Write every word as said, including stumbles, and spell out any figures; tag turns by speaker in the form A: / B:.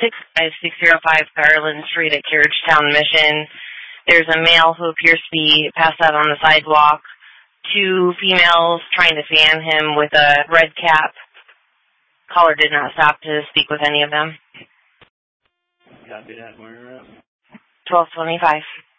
A: six five six zero five Garland Street at Carriagetown, Mission. There's a male who appears to be passed out on the sidewalk. Two females trying to fan him with a red cap. Caller did not stop to speak with any of them.
B: Copy that. Where are you at?
A: twelve twenty-five.